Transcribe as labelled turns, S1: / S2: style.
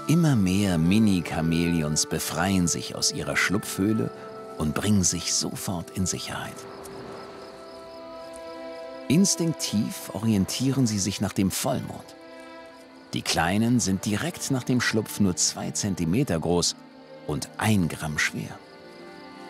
S1: Immer mehr Mini-Chamäleons befreien sich aus ihrer Schlupfhöhle und bringen sich sofort in Sicherheit. Instinktiv orientieren sie sich nach dem Vollmond. Die Kleinen sind direkt nach dem Schlupf nur 2 Zentimeter groß und 1 Gramm schwer.